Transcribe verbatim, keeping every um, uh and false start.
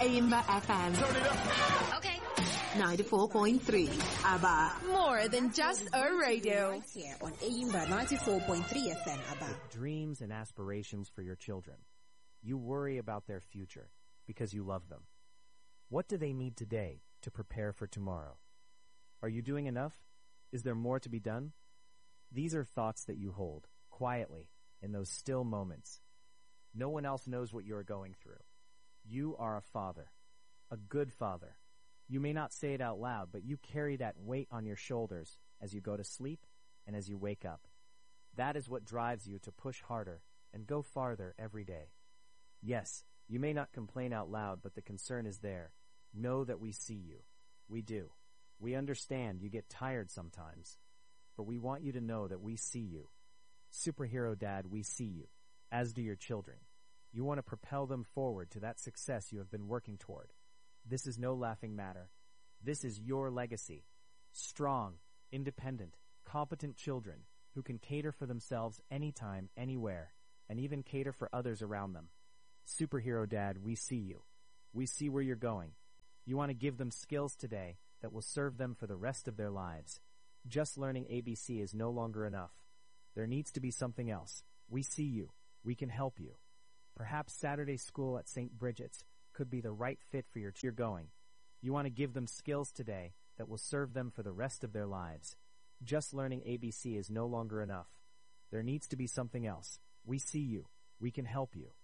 Aimba F M. Turn it up. Okay. ninety-four point three. ABBA. More than just a radio. Right here on Aimba ninety-four point three F M, ABBA. With dreams and aspirations for your children. You worry about their future because you love them. What do they need today to prepare for tomorrow? Are you doing enough? Is there more to be done? These are thoughts that you hold, quietly, in those still moments. No one else knows what you are going through. You are a father, a good father. You may not say it out loud, but you carry that weight on your shoulders as you go to sleep and as you wake up. That is what drives you to push harder and go farther every day. Yes, you may not complain out loud, but the concern is there. Know that we see you. We do. We understand you get tired sometimes, but we want you to know that we see you. Superhero Dad, we see you, as do your children. You want to propel them forward to that success you have been working toward. This is no laughing matter. This is your legacy. Strong, independent, competent children who can cater for themselves anytime, anywhere, and even cater for others around them. Superhero Dad, we see you. We see where you're going. You want to give them skills today that will serve them for the rest of their lives. Just learning A B C is no longer enough. There needs to be something else. We see you. We can help you. Perhaps Saturday school at Saint Bridget's could be the right fit for your you're going. You want to give them skills today that will serve them for the rest of their lives. Just learning A B C is no longer enough. There needs to be something else. We see you. We can help you.